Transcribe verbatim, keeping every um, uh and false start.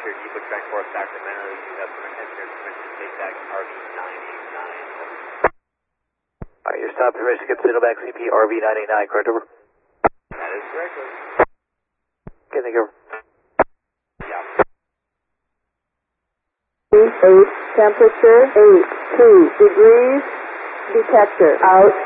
here, Depot Transport, Sacramento. You have engineer permission to take back R V nine eight nine. Alright, your stop permission to get signal back C P R V nine eight nine, correct over? That is correct. Okay, thank you. Yeah. eight, temperature eight two degrees, detector out.